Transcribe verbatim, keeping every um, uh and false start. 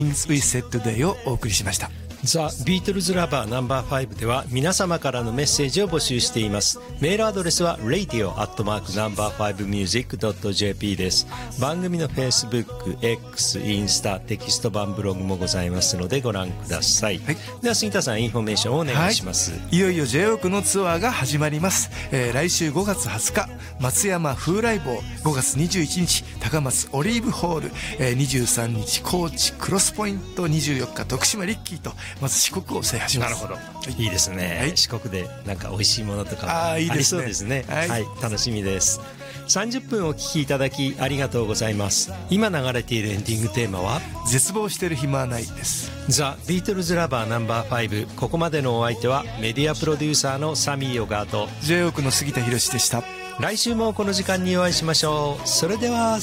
We Said Today をお送りしました。 ザ・ビートルズラバーナンバーファイブでは皆様からのメッセージを募集しています。メールアドレスは レイディオ アットマーク ナンバーファイブミュージック ドット ジェーピー です。番組の Facebook、X、インスタ、テキスト版ブログもございますのでご覧ください、はい、では杉田さんインフォメーションをお願いします、はい、 いよいよ ジェイオー クのツアーが始まります、えー、来週ごがつはつか松山風来坊、ごがつにじゅういちにち高松オリーブホール、えー、にじゅうさんにち高知クロスポイント、にじゅうよっか徳島リッキーとまず四国を制覇します。 なるほど、はい、いいですね、はい、四国でなんか美味しいものとかもありそうですね。 はい、 はい、楽しみです。さんじゅっぷんお聞きいただきありがとうございます。今流れているエンディングテーマは絶望してる暇はないです。 ザ・ビートルズラバーナンバーファイブ。ここまでのお相手はメディアプロデューサーのサミー・オガーとジェイオー クの杉田博でした。 来週もこの時間にお会いしましょう。それでは